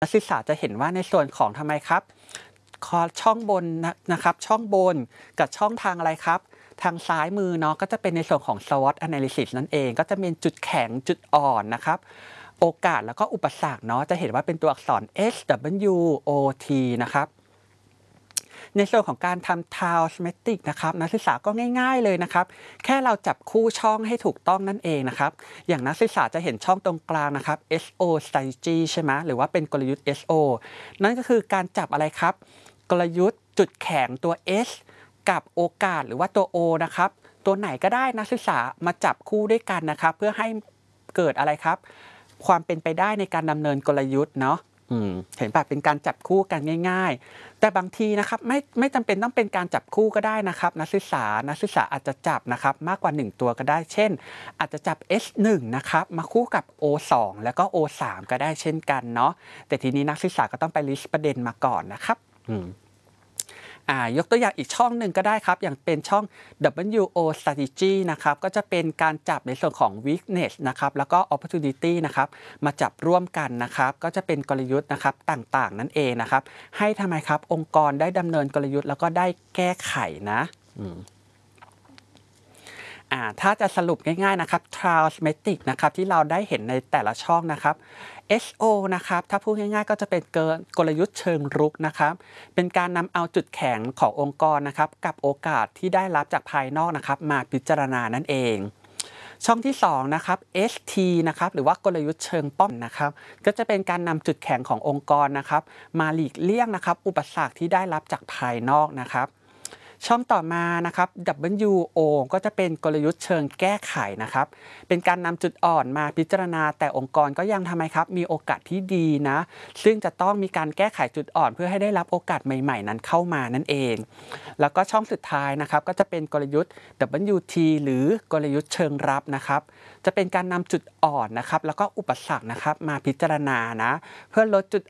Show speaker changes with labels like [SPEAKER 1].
[SPEAKER 1] นักศึกษาจะเห็นว่าในส่วนของทำไมครับคอช่องบนนะครับช่องบนกับช่องทางอะไรครับทางซ้ายมือเนาะก็จะเป็นในส่วนของ SWOT analysis นั่นเองก็จะเป็นจุดแข็งจุดอ่อนนะครับโอกาสแล้วก็อุปสรรคเนาะจะเห็นว่าเป็นตัวอักษร SWOT นะครับในส่วนของการทำ Tile-Symmetric นะครับนักศึกษาก็ง่ายๆเลยนะครับแค่เราจับคู่ช่องให้ถูกต้องนั่นเองนะครับอย่างนักศึกษาจะเห็นช่องตรงกลางนะครับ SO strategy ใช่ไหมหรือว่าเป็นกลยุทธ์ SO นั่นก็คือการจับอะไรครับกลยุทธ์จุดแข็งตัว S กับโอกาสหรือว่าตัว O นะครับตัวไหนก็ได้นักศึกษามาจับคู่ด้วยกันนะครับเพื่อให้เกิดอะไรครับความเป็นไปได้ในการดำเนินกลยุทธ์เนาะเห็นป่ะเป็นการจับคู่กันง่ายๆแต่บางทีนะครับไม่จำเป็นต้องเป็นการจับคู่ก็ได้นะครับนักศึกษาอาจจะจับนะครับมากกว่า1ตัวก็ได้เช่นอาจจะจับ S1 นะครับมาคู่กับ O2 แล้วก็ O3 ก็ได้เช่นกันเนาะแต่ทีนี้นักศึกษาก็ต้องไปลิสต์ประเด็นมาก่อนนะครับยกตัวอย่างอีกช่องหนึ่งก็ได้ครับอย่างเป็นช่อง WO strategy นะครับก็จะเป็นการจับในส่วนของ weakness นะครับแล้วก็ opportunity นะครับมาจับร่วมกันนะครับก็จะเป็นกลยุทธ์นะครับต่างๆนั่นเองนะครับให้ทำไมครับองค์กรได้ดำเนินกลยุทธ์แล้วก็ได้แก้ไขนะถ้าจะสรุปง่ายๆนะครับ Tile-Symmetric นะครับที่เราได้เห็นในแต่ละช่องนะครับ SO นะครับถ้าพูดง่ายๆก็จะเป็นกลยุทธ์เชิงรุกนะครับเป็นการนำเอาจุดแข็งขององค์กรนะครับกับโอกาสที่ได้รับจากภายนอกนะครับมาพิจารณานั่นเองช่องที่2นะครับ ST นะครับหรือว่ากลยุทธ์เชิงป้องนะครับก็จะเป็นการนำจุดแข็งขององค์กรนะครับมาหลีกเลี่ยงนะครับอุปสรรคที่ได้รับจากภายนอกนะครับช่องต่อมานะครับ WO ก็จะเป็นกลยุทธ์เชิงแก้ไขนะครับเป็นการนำจุดอ่อนมาพิจารณาแต่องค์กรก็ยังทำไมครับมีโอกาสที่ดีนะซึ่งจะต้องมีการแก้ไขจุดอ่อนเพื่อให้ได้รับโอกาสใหม่ๆนั้นเข้ามานั่นเองแล้วก็ช่องสุดท้ายนะครับก็จะเป็นกลยุทธ์ WT หรือกลยุทธ์เชิงรับนะครับจะเป็นการนำจุดอ่อนนะครับแล้วก็อุปสรรคนะครับมาพิจารณานะเพื่อลดจุด